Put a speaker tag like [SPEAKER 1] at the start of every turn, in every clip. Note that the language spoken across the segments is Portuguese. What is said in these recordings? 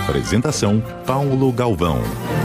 [SPEAKER 1] Apresentação: Paulo Galvão.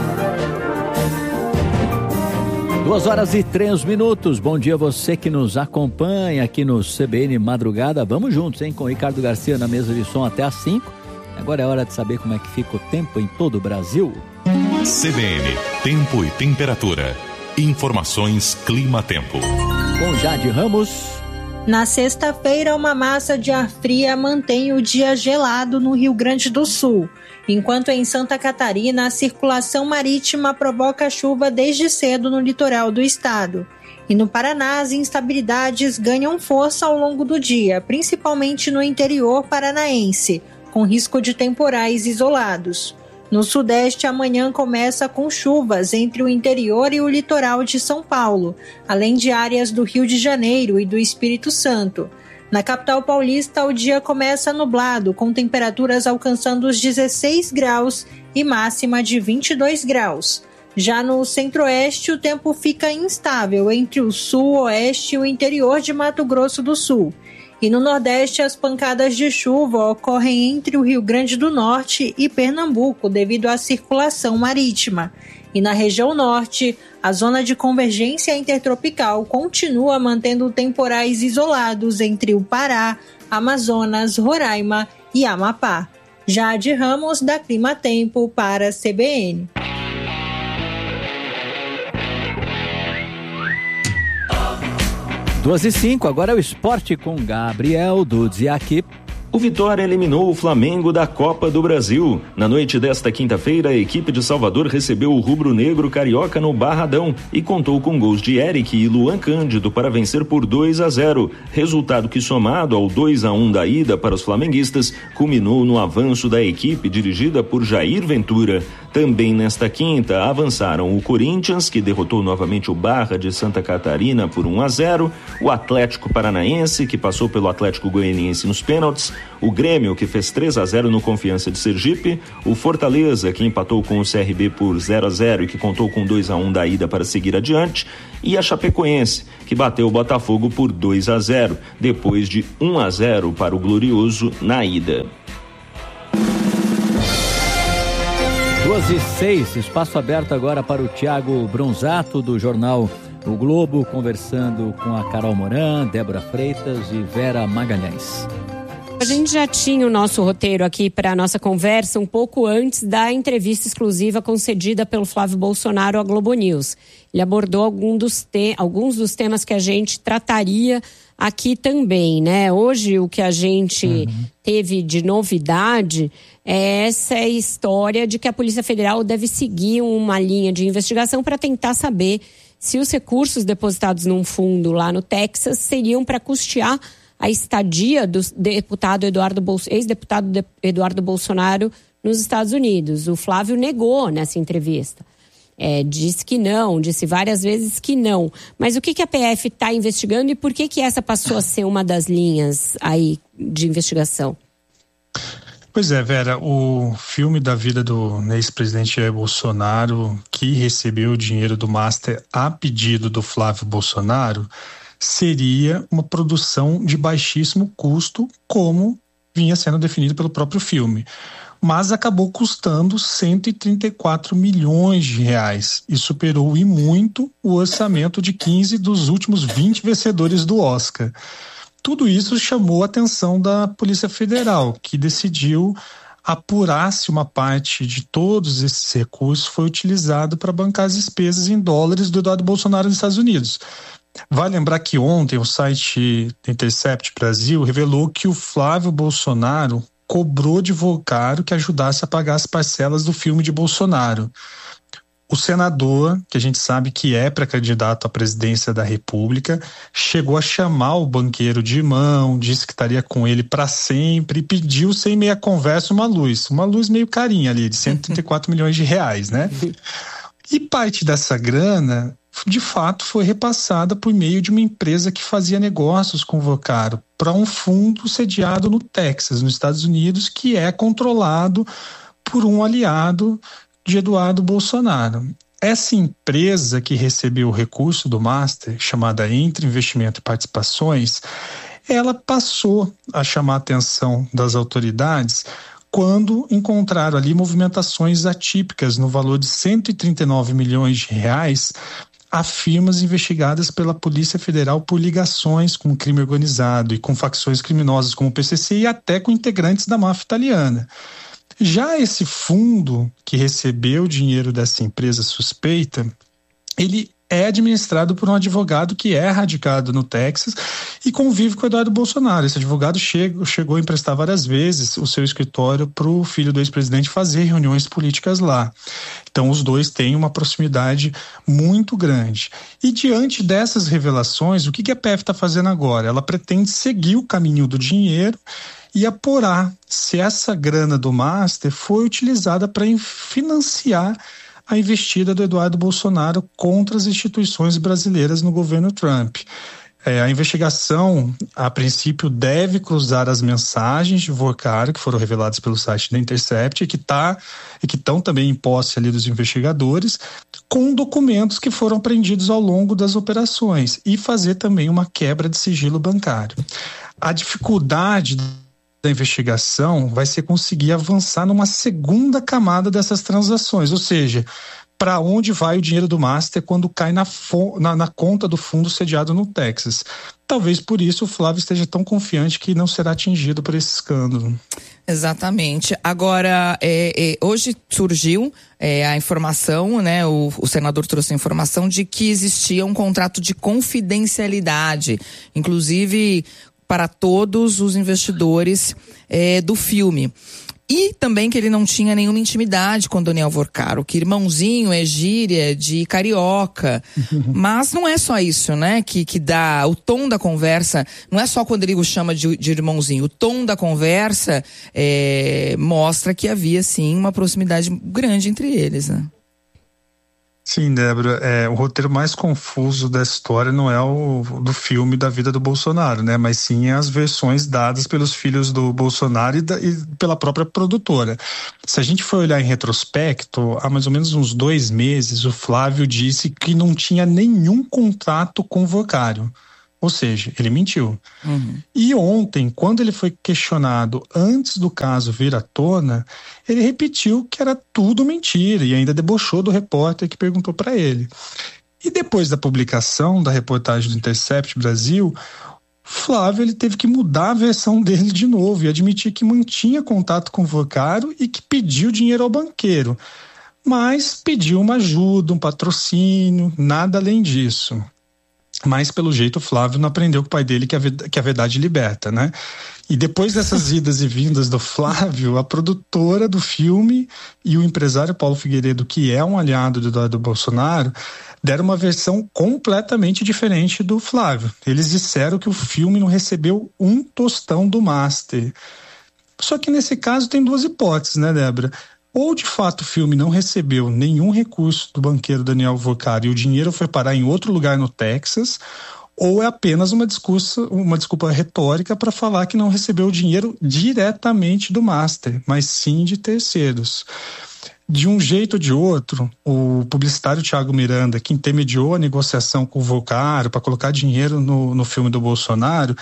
[SPEAKER 2] 2h03. Bom dia a você que nos acompanha aqui no CBN Madrugada. Vamos juntos, hein? Com o Ricardo Garcia na mesa de som até às 5. Agora é hora de saber como é que fica o tempo em todo o Brasil.
[SPEAKER 1] CBN, tempo e temperatura. Informações Clima-Tempo.
[SPEAKER 2] Com Jade Ramos.
[SPEAKER 3] Na sexta-feira, uma massa de ar fria mantém o dia gelado no Rio Grande do Sul, enquanto em Santa Catarina a circulação marítima provoca chuva desde cedo no litoral do estado. E no Paraná, as instabilidades ganham força ao longo do dia, principalmente no interior paranaense, com risco de temporais isolados. No Sudeste, amanhã começa com chuvas entre o interior e o litoral de São Paulo, além de áreas do Rio de Janeiro e do Espírito Santo. Na capital paulista, o dia começa nublado, com temperaturas alcançando os 16 graus e máxima de 22 graus. Já no Centro-Oeste, o tempo fica instável entre o Sul, Oeste e o interior de Mato Grosso do Sul. E no Nordeste, as pancadas de chuva ocorrem entre o Rio Grande do Norte e Pernambuco, devido à circulação marítima. E na região Norte, a zona de convergência intertropical continua mantendo temporais isolados entre o Pará, Amazonas, Roraima e Amapá. Jade Ramos, da Clima-Tempo, para a CBN.
[SPEAKER 2] 2h05, agora é o esporte com Gabriel Dudziak.
[SPEAKER 4] O Vitória eliminou o Flamengo da Copa do Brasil. Na noite desta quinta-feira, a equipe de Salvador recebeu o rubro-negro carioca no Barradão e contou com gols de Eric e Luan Cândido para vencer por 2-0. Resultado que, somado ao 2-1 da ida para os flamenguistas, culminou no avanço da equipe dirigida por Jair Ventura. Também nesta quinta avançaram o Corinthians, que derrotou novamente o Barra de Santa Catarina por 1-0, o Atlético Paranaense, que passou pelo Atlético Goianiense nos pênaltis, o Grêmio, que fez 3-0 no Confiança de Sergipe, o Fortaleza, que empatou com o CRB por 0-0 e que contou com 2-1 da ida para seguir adiante, e a Chapecoense, que bateu o Botafogo por 2-0, depois de 1-0 para o Glorioso na ida.
[SPEAKER 2] 2h06, espaço aberto agora para o Thiago Bronzato, do jornal O Globo, conversando com a Carol Moran, Débora Freitas e Vera Magalhães.
[SPEAKER 5] A gente já tinha o nosso roteiro aqui para a nossa conversa um pouco antes da entrevista exclusiva concedida pelo Flávio Bolsonaro à Globo News. Ele abordou alguns dos temas que a gente trataria aqui também, né? Hoje o que a gente teve de novidade é essa história de que a Polícia Federal deve seguir uma linha de investigação para tentar saber se os recursos depositados num fundo lá no Texas seriam para custear a estadia do ex-deputado Eduardo Bolsonaro nos Estados Unidos. O Flávio negou nessa entrevista. Disse que não, disse várias vezes que não. Mas o que a PF está investigando e por que essa passou a ser uma das linhas aí de investigação?
[SPEAKER 6] Pois é, Vera, o filme da vida do ex-presidente Jair Bolsonaro, que recebeu o dinheiro do Master a pedido do Flávio Bolsonaro, seria uma produção de baixíssimo custo, como vinha sendo definido pelo próprio filme. Mas acabou custando 134 milhões de reais e superou e muito o orçamento de 15 dos últimos 20 vencedores do Oscar. Tudo isso chamou a atenção da Polícia Federal, que decidiu apurar se uma parte de todos esses recursos foi utilizado para bancar as despesas em dólares do Eduardo Bolsonaro nos Estados Unidos. Vale lembrar que ontem o site Intercept Brasil revelou que o Flávio Bolsonaro cobrou advogado que ajudasse a pagar as parcelas do filme de Bolsonaro. O senador, que a gente sabe que é pré-candidato à presidência da República, chegou a chamar o banqueiro de irmão, disse que estaria com ele para sempre e pediu, sem meia conversa, uma luz meio carinha ali, de 134 milhões de reais, né? E parte dessa grana, de fato, foi repassada por meio de uma empresa que fazia negócios com o Vocaro para um fundo sediado no Texas, nos Estados Unidos, que é controlado por um aliado de Eduardo Bolsonaro. Essa empresa que recebeu o recurso do Master, chamada Entre Investimento e Participações, ela passou a chamar a atenção das autoridades quando encontraram ali movimentações atípicas no valor de 139 milhões de reais a firmas investigadas pela Polícia Federal por ligações com o crime organizado e com facções criminosas como o PCC e até com integrantes da máfia italiana. Já esse fundo que recebeu dinheiro dessa empresa suspeita, ele é administrado por um advogado que é radicado no Texas e convive com o Eduardo Bolsonaro. Esse advogado chegou a emprestar várias vezes o seu escritório para o filho do ex-presidente fazer reuniões políticas lá. Então, os dois têm uma proximidade muito grande. E diante dessas revelações, o que a PF está fazendo agora? Ela pretende seguir o caminho do dinheiro e apurar se essa grana do Master foi utilizada para financiar a investida do Eduardo Bolsonaro contra as instituições brasileiras no governo Trump. A investigação, a princípio, deve cruzar as mensagens de Vorcaro, que foram reveladas pelo site da Intercept e que estão também em posse ali dos investigadores, com documentos que foram apreendidos ao longo das operações e fazer também uma quebra de sigilo bancário. A dificuldade da investigação vai ser conseguir avançar numa segunda camada dessas transações, ou seja, para onde vai o dinheiro do Master quando cai na conta do fundo sediado no Texas. Talvez por isso o Flávio esteja tão confiante que não será atingido por esse escândalo.
[SPEAKER 7] Exatamente. Agora, hoje surgiu a informação, né? O senador trouxe a informação de que existia um contrato de confidencialidade, inclusive para todos os investidores do filme. E também que ele não tinha nenhuma intimidade com Daniel Vorcaro, que irmãozinho é gíria de carioca. Mas não é só isso, né? Que dá o tom da conversa, não é só quando ele o chama de irmãozinho. O tom da conversa mostra que havia, sim, uma proximidade grande entre eles, né?
[SPEAKER 6] Sim, Débora, o roteiro mais confuso da história não é o do filme da vida do Bolsonaro, né? Mas sim as versões dadas pelos filhos do Bolsonaro e pela própria produtora. Se a gente for olhar em retrospecto, há mais ou menos uns 2 meses, o Flávio disse que não tinha nenhum contrato com o Vorcaro. Ou seja, ele mentiu. E ontem, quando ele foi questionado antes do caso vir à tona, ele repetiu que era tudo mentira e ainda debochou do repórter que perguntou para ele. E depois da publicação da reportagem do Intercept Brasil, Flávio ele teve que mudar a versão dele de novo e admitir que mantinha contato com o Vorcaro e que pediu dinheiro ao banqueiro. Mas pediu uma ajuda, um patrocínio, nada além disso. Mas, pelo jeito, o Flávio não aprendeu com o pai dele que a verdade liberta, né? E depois dessas idas e vindas do Flávio, a produtora do filme e o empresário Paulo Figueiredo, que é um aliado do Eduardo Bolsonaro, deram uma versão completamente diferente do Flávio. Eles disseram que o filme não recebeu um tostão do Master. Só que nesse caso tem 2 hipóteses, né, Débora? Ou de fato o filme não recebeu nenhum recurso do banqueiro Daniel Vorcaro e o dinheiro foi parar em outro lugar no Texas, ou é apenas uma desculpa retórica para falar que não recebeu o dinheiro diretamente do Master, mas sim de terceiros. De um jeito ou de outro, o publicitário Thiago Miranda, que intermediou a negociação com o Vorcaro para colocar dinheiro no filme do Bolsonaro,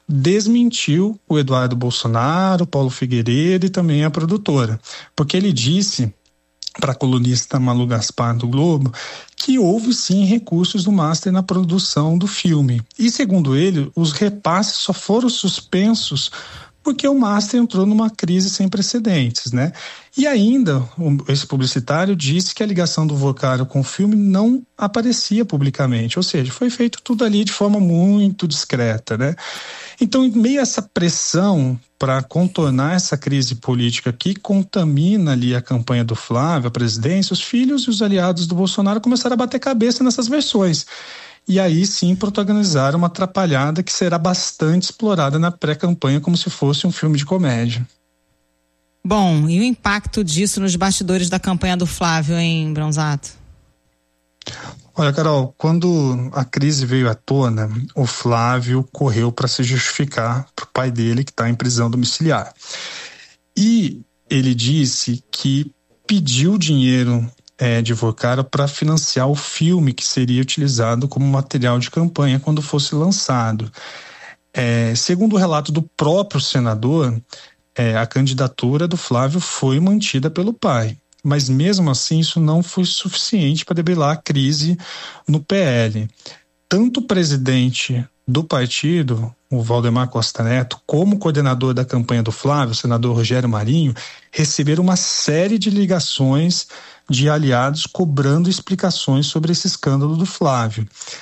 [SPEAKER 6] desmentiu o Eduardo Bolsonaro, Paulo Figueiredo e também a produtora, porque ele disse para a colunista Malu Gaspar do Globo que houve sim recursos do Master na produção do filme. E segundo ele, os repasses só foram suspensos porque o Master entrou numa crise sem precedentes, né? E ainda, esse publicitário disse que a ligação do Vorcaro com o filme não aparecia publicamente, ou seja, foi feito tudo ali de forma muito discreta, né? Então, em meio a essa pressão para contornar essa crise política que contamina ali a campanha do Flávio, a presidência, os filhos e os aliados do Bolsonaro começaram a bater cabeça nessas versões. E aí sim protagonizaram uma atrapalhada que será bastante explorada na pré-campanha como se fosse um filme de comédia.
[SPEAKER 8] Bom, e o impacto disso nos bastidores da campanha do Flávio, hein, Bronzato?
[SPEAKER 6] Olha, Carol, quando a crise veio à tona, o Flávio correu para se justificar para o pai dele, que está em prisão domiciliar. E ele disse que pediu dinheiro de Vorcaro para financiar o filme que seria utilizado como material de campanha quando fosse lançado. Segundo o relato do próprio senador, a candidatura do Flávio foi mantida pelo pai. Mas mesmo assim isso não foi suficiente para debelar a crise no PL. Tanto o presidente do partido, o Valdemar Costa Neto, como o coordenador da campanha do Flávio, o senador Rogério Marinho, receberam uma série de ligações de aliados cobrando explicações sobre esse escândalo do Flávio.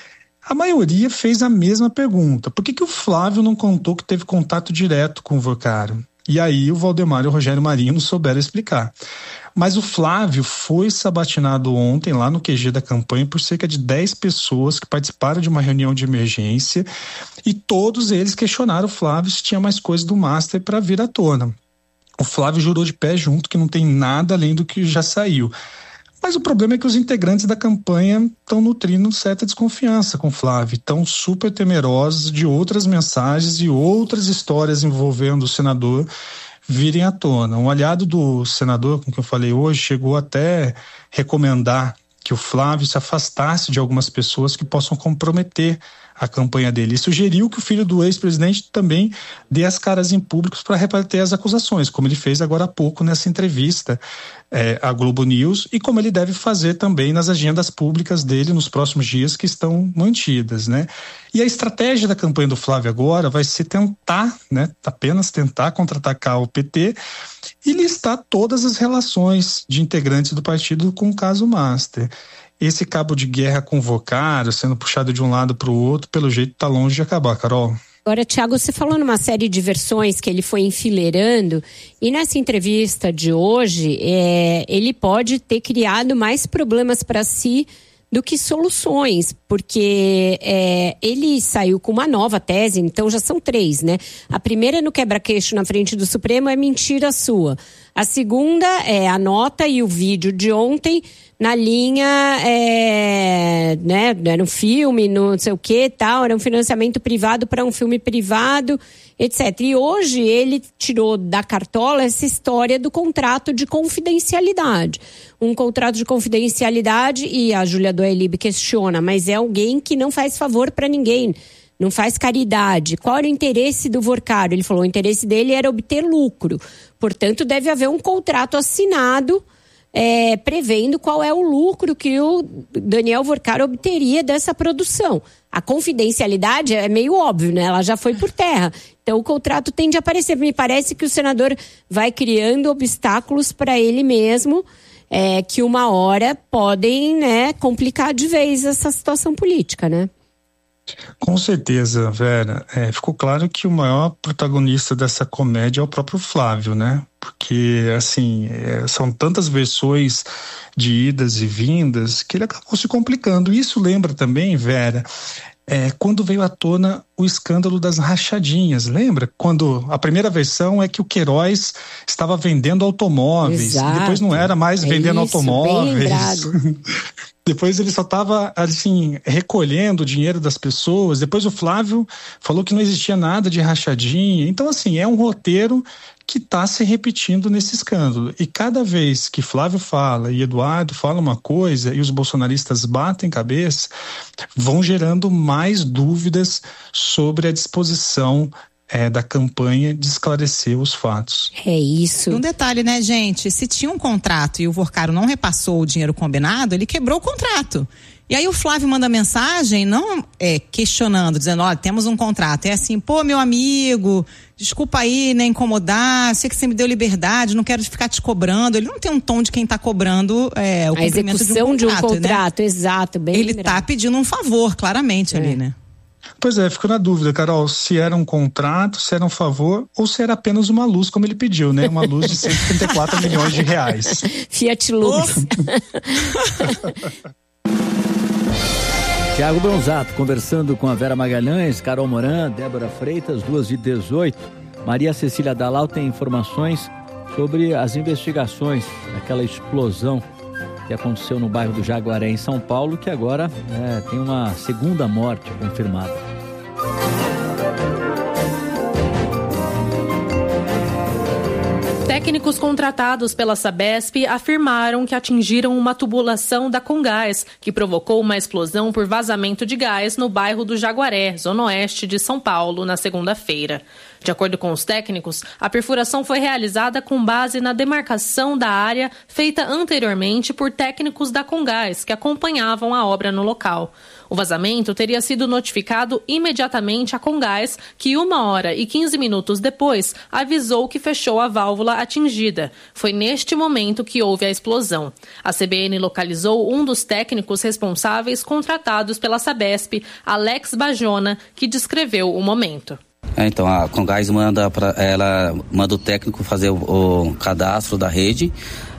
[SPEAKER 6] A maioria fez a mesma pergunta: por que o Flávio não contou que teve contato direto com o Vocaro? E aí o Valdemar e o Rogério Marinho não souberam explicar. Mas o Flávio foi sabatinado ontem lá no QG da campanha por cerca de 10 pessoas que participaram de uma reunião de emergência, e todos eles questionaram o Flávio se tinha mais coisa do Master para vir à tona. O Flávio jurou de pé junto que não tem nada além do que já saiu. Mas o problema é que os integrantes da campanha estão nutrindo certa desconfiança com o Flávio, estão super temerosos de outras mensagens e outras histórias envolvendo o senador virem à tona. Um aliado do senador, com quem eu falei hoje, chegou até recomendar que o Flávio se afastasse de algumas pessoas que possam comprometer a campanha dele. E sugeriu que o filho do ex-presidente também dê as caras em público para rebater as acusações, como ele fez agora há pouco nessa entrevista à Globo News, e como ele deve fazer também nas agendas públicas dele nos próximos dias, que estão mantidas, né? E a estratégia da campanha do Flávio agora vai ser tentar, né, apenas tentar contra-atacar o PT e listar todas as relações de integrantes do partido com o caso Master. Esse cabo de guerra com o Vocaro sendo puxado de um lado para o outro, pelo jeito está longe de acabar, Carol.
[SPEAKER 5] Agora, Thiago, você falou numa série de versões que ele foi enfileirando, e nessa entrevista de hoje, ele pode ter criado mais problemas para si do que soluções, porque ele saiu com uma nova tese, então já são 3, né? A primeira, no quebra-queixo na frente do Supremo, é mentira sua. A segunda é a nota e o vídeo de ontem na linha, né, era um filme, não sei o que, tal, era um financiamento privado para um filme privado, etc. E hoje ele tirou da cartola essa história do contrato de confidencialidade. Um contrato de confidencialidade, e a Júlia Doelib questiona, mas é alguém que não faz favor para ninguém, não faz caridade. Qual era o interesse do Vocaro? Ele falou, o interesse dele era obter lucro. Portanto, deve haver um contrato assinado prevendo qual é o lucro que o Daniel Vocaro obteria dessa produção. A confidencialidade é meio óbvio, né? Ela já foi por terra. Então o contrato tende a aparecer. Me parece que o senador vai criando obstáculos para ele mesmo, que uma hora podem, né, complicar de vez essa situação política, né?
[SPEAKER 6] Com certeza, Vera. Ficou claro que o maior protagonista dessa comédia é o próprio Flávio, né? Porque, assim, são tantas versões de idas e vindas que ele acabou se complicando. Isso lembra também, Vera, quando veio à tona o escândalo das rachadinhas, lembra? Quando a primeira versão é que o Queiroz estava vendendo automóveis. Exato. Depois não era mais vendendo automóveis. Bem lembrado. Depois ele só estava, assim, recolhendo o dinheiro das pessoas. Depois o Flávio falou que não existia nada de rachadinha. Então, assim, é um roteiro que está se repetindo nesse escândalo. E cada vez que Flávio fala e Eduardo fala uma coisa e os bolsonaristas batem cabeça, vão gerando mais dúvidas sobre a disposição da campanha de esclarecer os fatos.
[SPEAKER 5] É isso.
[SPEAKER 8] E um detalhe, né, gente? Se tinha um contrato e o Vocaro não repassou o dinheiro combinado, ele quebrou o contrato. E aí o Flávio manda mensagem, não questionando, dizendo, olha, temos um contrato. É assim, pô, meu amigo, desculpa aí, né, incomodar, sei que você me deu liberdade, não quero ficar te cobrando. Ele não tem um tom de quem tá cobrando o cumprimento de um contrato,
[SPEAKER 5] né? Exato, bem
[SPEAKER 8] Ele
[SPEAKER 5] lembrado.
[SPEAKER 8] Tá pedindo um favor, claramente, ali, né?
[SPEAKER 6] Pois fico na dúvida, Carol, se era um contrato, se era um favor ou se era apenas uma luz, como ele pediu, né? Uma luz de 134 milhões de reais.
[SPEAKER 5] Fiat Luz.
[SPEAKER 2] Tiago Bronzato conversando com a Vera Magalhães, Carol Moran, Débora Freitas, 2h18. Maria Cecília Dalal tem informações sobre as investigações daquela explosão que aconteceu no bairro do Jaguaré, em São Paulo, que agora tem uma segunda morte confirmada.
[SPEAKER 9] Técnicos contratados pela Sabesp afirmaram que atingiram uma tubulação da Comgás, que provocou uma explosão por vazamento de gás no bairro do Jaguaré, zona oeste de São Paulo, na segunda-feira. De acordo com os técnicos, a perfuração foi realizada com base na demarcação da área feita anteriormente por técnicos da Comgás, que acompanhavam a obra no local. O vazamento teria sido notificado imediatamente à Comgás, que 1h15 depois avisou que fechou a válvula atingida. Foi neste momento que houve a explosão. A CBN localizou um dos técnicos responsáveis contratados pela Sabesp, Alex Bajona, que descreveu o momento.
[SPEAKER 10] Então a Comgás manda o técnico fazer o cadastro da rede.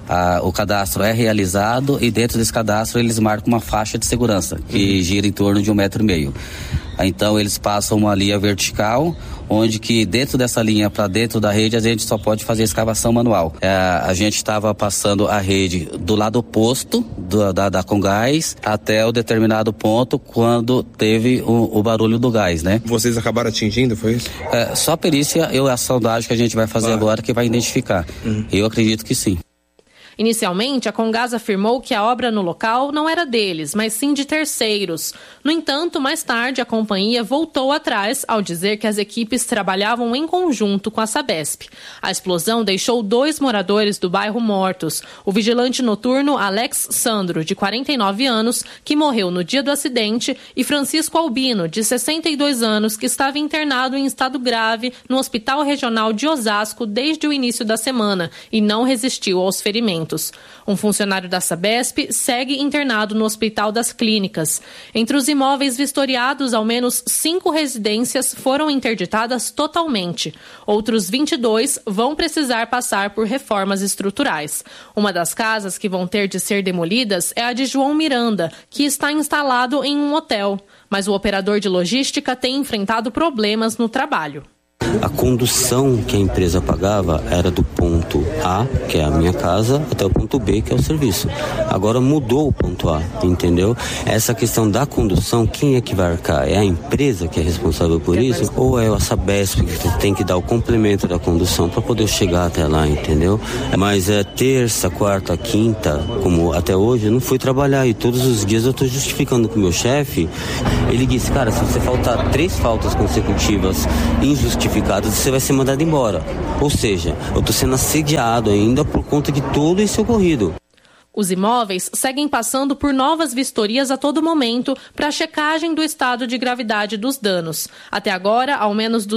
[SPEAKER 10] O cadastro é realizado e dentro desse cadastro eles marcam uma faixa de segurança que gira em torno de 1,5 metro. Então eles passam uma linha vertical, onde que dentro dessa linha para dentro da rede a gente só pode fazer escavação manual. A gente estava passando a rede do lado oposto da Comgás até o determinado ponto quando teve o barulho do gás, né?
[SPEAKER 11] Vocês acabaram atingindo, foi isso?
[SPEAKER 10] Só a perícia e a sondagem que a gente vai fazer agora que vai identificar. Eu acredito que sim.
[SPEAKER 9] Inicialmente, a Comgás afirmou que a obra no local não era deles, mas sim de terceiros. No entanto, mais tarde, a companhia voltou atrás ao dizer que as equipes trabalhavam em conjunto com a Sabesp. A explosão deixou 2 moradores do bairro mortos. O vigilante noturno Alex Sandro, de 49 anos, que morreu no dia do acidente, e Francisco Albino, de 62 anos, que estava internado em estado grave no Hospital Regional de Osasco desde o início da semana e não resistiu aos ferimentos. Um funcionário da Sabesp segue internado no Hospital das Clínicas. Entre os imóveis vistoriados, ao menos 5 residências foram interditadas totalmente. Outros 22 vão precisar passar por reformas estruturais. Uma das casas que vão ter de ser demolidas é a de João Miranda, que está instalado em um hotel. Mas o operador de logística tem enfrentado problemas no trabalho.
[SPEAKER 12] A condução que a empresa pagava era do ponto A, que é a minha casa, até o ponto B, que é o serviço. Agora mudou o ponto A, entendeu? Essa questão da condução, quem é que vai arcar? É a empresa que é responsável por isso? Ou é a Sabesp que tem que dar o complemento da condução para poder chegar até lá, entendeu? Mas terça, quarta, quinta, como até hoje, eu não fui trabalhar e todos os dias eu estou justificando com o meu chefe. Ele disse, cara, se você faltar 3 faltas consecutivas injustificadas, você vai ser mandado embora. Ou seja, eu estou sendo assediado ainda por conta de todo esse ocorrido.
[SPEAKER 9] Os imóveis seguem passando por novas vistorias a todo momento para a checagem do estado de gravidade dos danos. Até agora, ao menos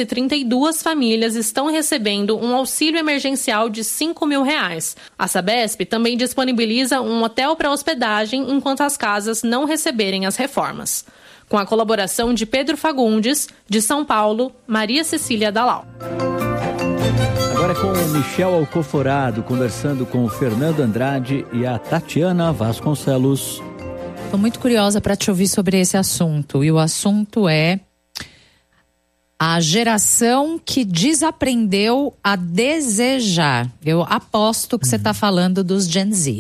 [SPEAKER 9] 232 famílias estão recebendo um auxílio emergencial de R$5.000. A Sabesp também disponibiliza um hotel para hospedagem enquanto as casas não receberem as reformas. Com a colaboração de Pedro Fagundes, de São Paulo, Maria Cecília Dalal.
[SPEAKER 2] Agora com o Michel Alcoforado, conversando com o Fernando Andrade e a Tatiana Vasconcelos.
[SPEAKER 13] Estou muito curiosa para te ouvir sobre esse assunto. E o assunto é a geração que desaprendeu a desejar. Eu aposto que você está falando dos Gen Z.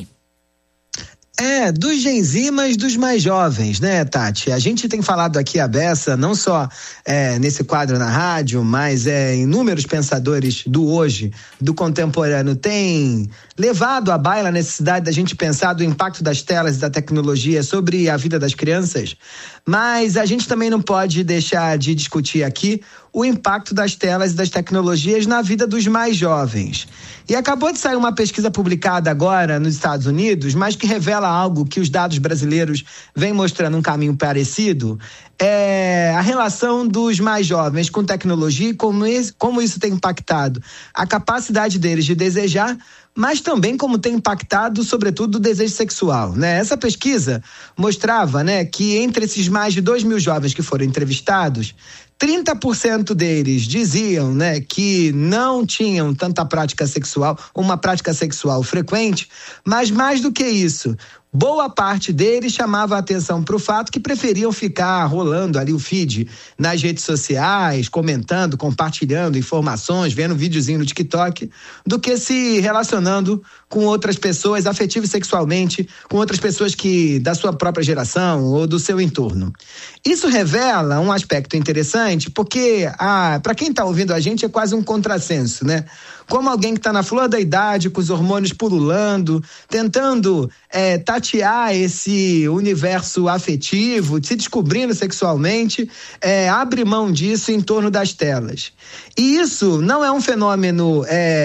[SPEAKER 14] Dos Gen Z, mas dos mais jovens, né, Tati? A gente tem falado aqui a beça, não só nesse quadro na rádio, mas inúmeros pensadores do hoje, do contemporâneo, têm levado à baila a necessidade da gente pensar do impacto das telas e da tecnologia sobre a vida das crianças, mas a gente também não pode deixar de discutir aqui o impacto das telas e das tecnologias na vida dos mais jovens. E acabou de sair uma pesquisa publicada agora nos Estados Unidos, mas que revela algo que os dados brasileiros vêm mostrando um caminho parecido, a relação dos mais jovens com tecnologia e como isso tem impactado a capacidade deles de desejar, mas também como tem impactado, sobretudo, o desejo sexual, né? Essa pesquisa mostrava, né, que entre esses mais de 2.000 jovens que foram entrevistados, 30% deles diziam, né, que não tinham tanta prática sexual, uma prática sexual frequente, mas mais do que isso, boa parte deles chamava a atenção para o fato que preferiam ficar rolando ali o feed nas redes sociais, comentando, compartilhando informações, vendo videozinho no TikTok, do que se relacionando com outras pessoas, afetivo e sexualmente, com outras pessoas que da sua própria geração ou do seu entorno. Isso revela um aspecto interessante, interessante porque, para quem está ouvindo a gente, é quase um contrassenso, né? Como alguém que está na flor da idade, com os hormônios pululando, tentando tatear esse universo afetivo, se descobrindo sexualmente, abre mão disso em torno das telas. E isso não é um fenômeno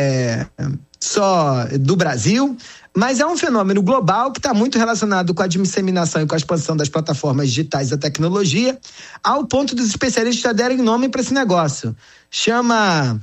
[SPEAKER 14] só do Brasil, mas é um fenômeno global que está muito relacionado com a disseminação e com a expansão das plataformas digitais da tecnologia, ao ponto dos especialistas já derem nome para esse negócio. Chama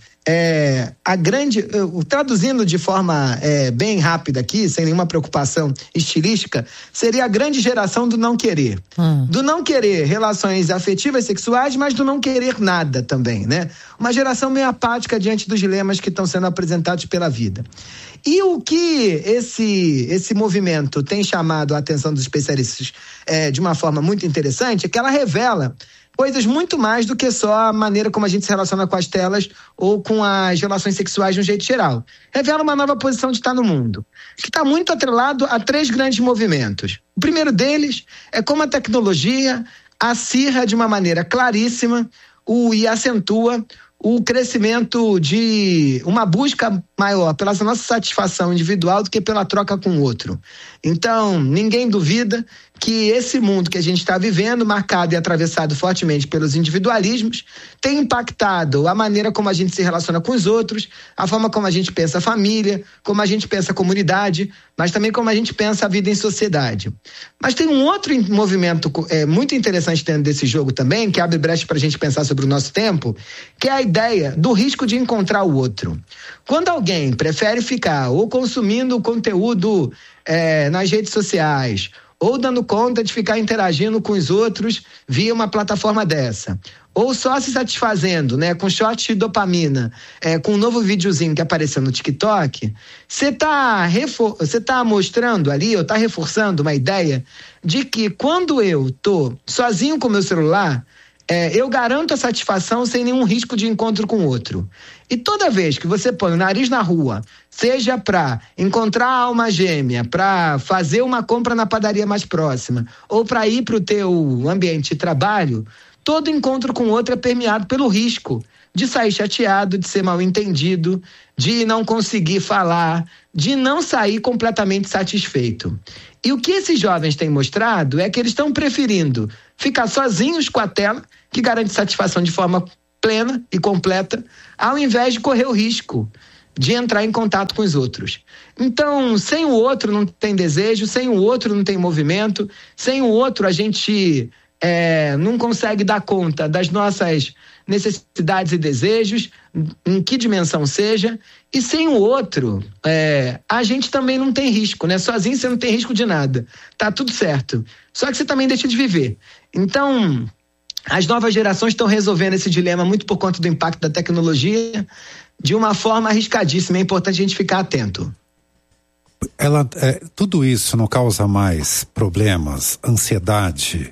[SPEAKER 14] traduzindo de forma bem rápida aqui, sem nenhuma preocupação estilística, seria a grande geração do não querer. Do não querer relações afetivas, sexuais, mas do não querer nada também, né? Uma geração meio apática diante dos dilemas que estão sendo apresentados pela vida. E o que esse movimento tem chamado a atenção dos especialistas de uma forma muito interessante é que ela revela coisas muito mais do que só a maneira como a gente se relaciona com as telas ou com as relações sexuais de um jeito geral. Revela uma nova posição de estar no mundo, que está muito atrelado a 3 grandes movimentos. O primeiro deles é como a tecnologia acirra de uma maneira claríssima e acentua o crescimento de uma busca maior pela nossa satisfação individual do que pela troca com o outro. Então, ninguém duvida que esse mundo que a gente está vivendo, marcado e atravessado fortemente pelos individualismos, tem impactado a maneira como a gente se relaciona com os outros, a forma como a gente pensa a família, como a gente pensa a comunidade, mas também como a gente pensa a vida em sociedade. Mas tem um outro movimento muito interessante dentro desse jogo também, que abre brecha para a gente pensar sobre o nosso tempo, que é a ideia do risco de encontrar o outro. Quando alguém prefere ficar ou consumindo conteúdo nas redes sociais, ou dando conta de ficar interagindo com os outros via uma plataforma dessa, ou só se satisfazendo, né, com shot de dopamina, com um novo videozinho que apareceu no TikTok, você tá mostrando ali, ou tá reforçando uma ideia de que quando eu tô sozinho com o meu celular, eu garanto a satisfação sem nenhum risco de encontro com o outro. E toda vez que você põe o nariz na rua, seja para encontrar a alma gêmea, para fazer uma compra na padaria mais próxima, ou para ir para o teu ambiente de trabalho, todo encontro com o outro é permeado pelo risco de sair chateado, de ser mal entendido, de não conseguir falar, de não sair completamente satisfeito. E o que esses jovens têm mostrado é que eles estão preferindo ficar sozinhos com a tela, que garante satisfação de forma plena e completa, ao invés de correr o risco de entrar em contato com os outros. Então, sem o outro não tem desejo, sem o outro não tem movimento, sem o outro a gente não consegue dar conta das nossas necessidades e desejos, em que dimensão seja, e sem o outro, a gente também não tem risco, né? Sozinho você não tem risco de nada, tá tudo certo. Só que você também deixa de viver. Então, as novas gerações estão resolvendo esse dilema muito por conta do impacto da tecnologia de uma forma arriscadíssima. É importante a gente ficar atento.
[SPEAKER 15] Tudo isso não causa mais problemas, ansiedade,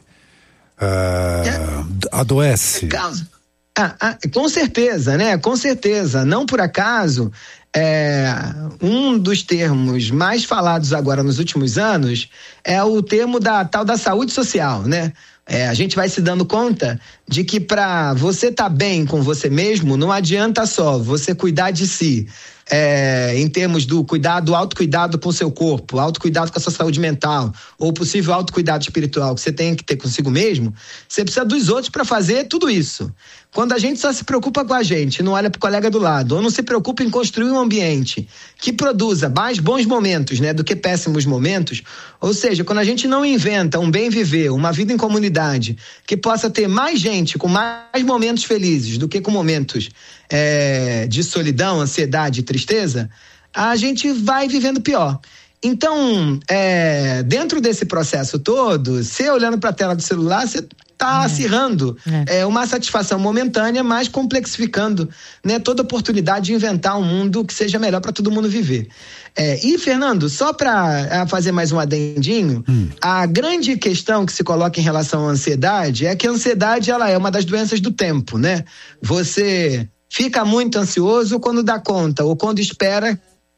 [SPEAKER 15] adoece?
[SPEAKER 14] Causa. Com certeza, né? Com certeza. Não por acaso, um dos termos mais falados agora nos últimos anos é o termo da tal da saúde social, né? A gente vai se dando conta de que para você estar bem com você mesmo, não adianta só você cuidar de si, em termos do autocuidado com o seu corpo, autocuidado com a sua saúde mental, ou possível autocuidado espiritual que você tem que ter consigo mesmo. Você precisa dos outros para fazer tudo isso. Quando a gente só se preocupa com a gente, não olha pro colega do lado, ou não se preocupa em construir um ambiente que produza mais bons momentos, né, do que péssimos momentos, ou seja, quando a gente não inventa um bem viver, uma vida em comunidade, que possa ter mais gente com mais momentos felizes do que com momentos de solidão, ansiedade e tristeza, a gente vai vivendo pior. Então, dentro desse processo todo, você olhando para a tela do celular, você está acirrando uma satisfação momentânea, mas complexificando, né, toda oportunidade de inventar um mundo que seja melhor para todo mundo viver. E, Fernando, só para fazer mais um adendinho, a grande questão que se coloca em relação à ansiedade é que a ansiedade ela é uma das doenças do tempo, né? Você fica muito ansioso quando dá conta ou quando espera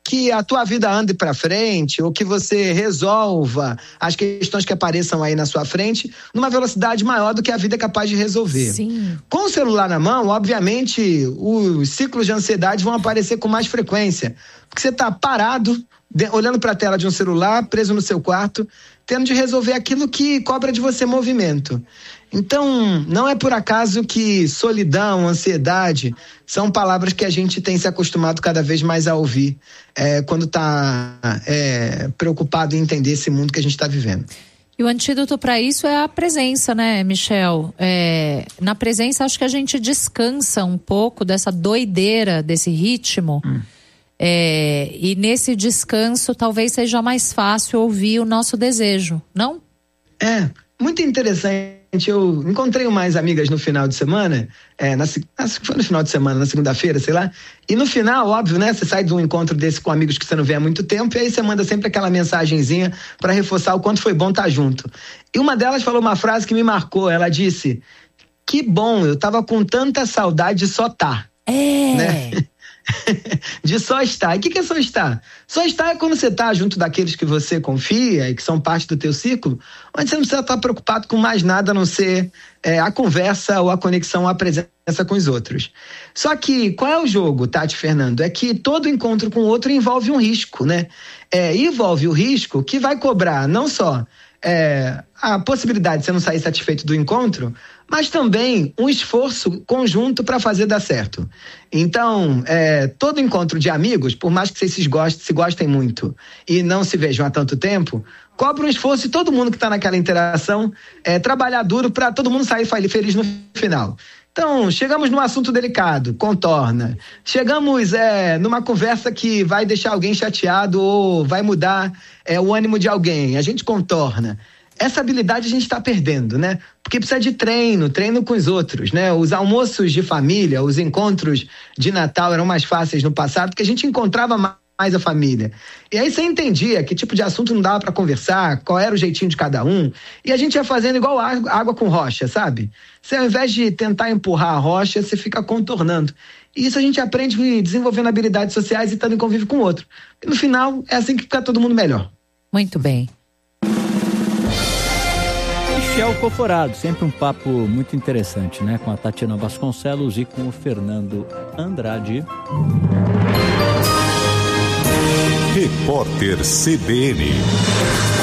[SPEAKER 14] que a tua vida ande para frente, ou que você resolva as questões que apareçam aí na sua frente numa velocidade maior do que a vida é capaz de resolver.
[SPEAKER 13] Sim.
[SPEAKER 14] Com o celular na mão, obviamente, os ciclos de ansiedade vão aparecer com mais frequência, porque você está parado, olhando para a tela de um celular, preso no seu quarto, tendo de resolver aquilo que cobra de você movimento. Então, não é por acaso que solidão, ansiedade, são palavras que a gente tem se acostumado cada vez mais a ouvir quando está preocupado em entender esse mundo que a gente está vivendo.
[SPEAKER 13] E o antídoto para isso é a presença, né, Michel? Na presença, acho que a gente descansa um pouco dessa doideira, desse ritmo. E nesse descanso, talvez seja mais fácil ouvir o nosso desejo, não?
[SPEAKER 14] Muito interessante. Eu encontrei umas amigas no final de semana, foi no final de semana, na segunda-feira, sei lá, e no final, óbvio, né, você sai de um encontro desse com amigos que você não vê há muito tempo, e aí você manda sempre aquela mensagenzinha para reforçar o quanto foi bom estar junto. E uma delas falou uma frase que me marcou, ela disse: que bom, eu tava com tanta saudade de só estar. Né? De só estar. E o que é só estar? Só estar é quando você está junto daqueles que você confia e que são parte do teu ciclo, onde você não precisa estar preocupado com mais nada a não ser a conversa ou a conexão, a presença com os outros. Só que qual é o jogo, Tati, Fernando? É que todo encontro com o outro envolve um risco, né? Envolve o risco que vai cobrar não só a possibilidade de você não sair satisfeito do encontro, mas também um esforço conjunto para fazer dar certo. Então, todo encontro de amigos, por mais que vocês se gostem muito e não se vejam há tanto tempo, cobra um esforço de todo mundo que está naquela interação, trabalhar duro para todo mundo sair feliz no final. Então, chegamos num assunto delicado, contorna. Chegamos numa conversa que vai deixar alguém chateado ou vai mudar o ânimo de alguém. A gente contorna. Essa habilidade a gente está perdendo, né? Porque precisa de treino com os outros, né? Os almoços de família, os encontros de Natal eram mais fáceis no passado, porque a gente encontrava mais a família. E aí você entendia que tipo de assunto não dava para conversar, qual era o jeitinho de cada um, e a gente ia fazendo igual água com rocha, sabe? Você, ao invés de tentar empurrar a rocha, você fica contornando. E isso a gente aprende desenvolvendo habilidades sociais e estando em convívio com o outro. E no final, é assim que fica todo mundo melhor.
[SPEAKER 13] Muito bem.
[SPEAKER 2] Michel Coforado, sempre um papo muito interessante, né? Com a Tatiana Vasconcelos e com o Fernando Andrade.
[SPEAKER 1] Repórter CBN.